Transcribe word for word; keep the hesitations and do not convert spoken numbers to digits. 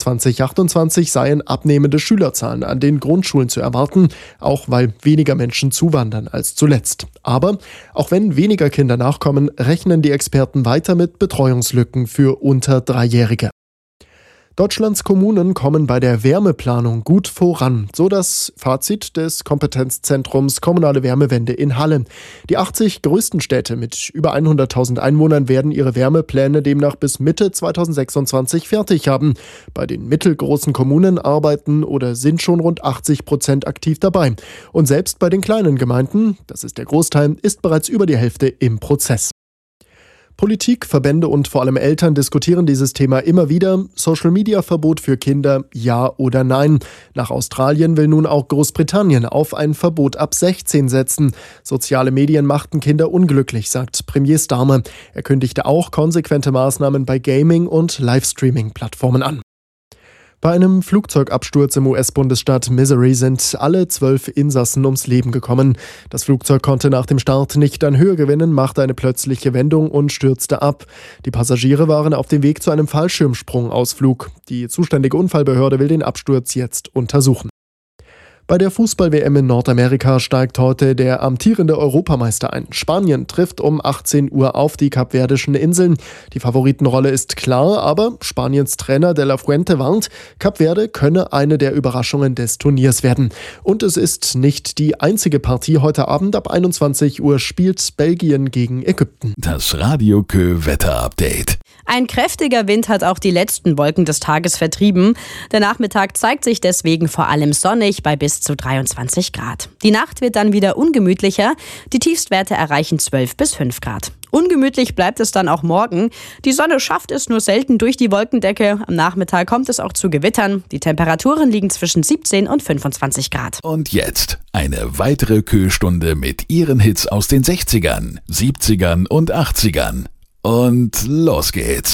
zwanzig achtundzwanzig seien abnehmende Schülerzahlen an den Grundschulen zu erwarten, auch weil weniger Menschen zuwandern als zuletzt. Aber auch wenn weniger Kinder nachkommen, rechnen die Experten weiter mit Betreuungslücken für unter Dreijährige. Deutschlands Kommunen kommen bei der Wärmeplanung gut voran, so das Fazit des Kompetenzzentrums Kommunale Wärmewende in Halle. Die achtzig größten Städte mit über hunderttausend Einwohnern werden ihre Wärmepläne demnach bis Mitte zweitausendsechsundzwanzig fertig haben. Bei den mittelgroßen Kommunen arbeiten oder sind schon rund achtzig Prozent aktiv dabei. Und selbst bei den kleinen Gemeinden, das ist der Großteil, ist bereits über die Hälfte im Prozess. Politik, Verbände und vor allem Eltern diskutieren dieses Thema immer wieder. Social-Media-Verbot für Kinder, ja oder nein? Nach Australien will nun auch Großbritannien auf ein Verbot ab sechzehn setzen. Soziale Medien machten Kinder unglücklich, sagt Premier Starmer. Er kündigte auch konsequente Maßnahmen bei Gaming- und Livestreaming-Plattformen an. Bei einem Flugzeugabsturz im U S-Bundesstaat Missouri sind alle zwölf Insassen ums Leben gekommen. Das Flugzeug konnte nach dem Start nicht an Höhe gewinnen, machte eine plötzliche Wendung und stürzte ab. Die Passagiere waren auf dem Weg zu einem Fallschirmsprungausflug. Die zuständige Unfallbehörde will den Absturz jetzt untersuchen. Bei der Fußball-W M in Nordamerika steigt heute der amtierende Europameister ein. Spanien trifft um achtzehn Uhr auf die Kapverdischen Inseln. Die Favoritenrolle ist klar, aber Spaniens Trainer De La Fuente warnt, Kap Verde könne eine der Überraschungen des Turniers werden. Und es ist nicht die einzige Partie. Heute Abend ab einundzwanzig Uhr spielt Belgien gegen Ägypten. Das Radio Kö Wetter-Update. Ein kräftiger Wind hat auch die letzten Wolken des Tages vertrieben. Der Nachmittag zeigt sich deswegen vor allem sonnig bei bis zu dreiundzwanzig Grad. Die Nacht wird dann wieder ungemütlicher. Die Tiefstwerte erreichen zwölf bis fünf Grad. Ungemütlich bleibt es dann auch morgen. Die Sonne schafft es nur selten durch die Wolkendecke. Am Nachmittag kommt es auch zu Gewittern. Die Temperaturen liegen zwischen siebzehn und fünfundzwanzig Grad. Und jetzt eine weitere Kö-Stunde mit ihren Hits aus den sechzigern, siebzigern und achtzigern. Und los geht's.